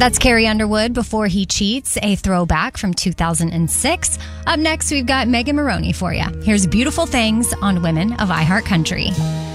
That's Carrie Underwood, Before He Cheats, a throwback from 2006. Up next, we've got Megan Maroney for you. Here's Beautiful Things on Women of iHeart Country.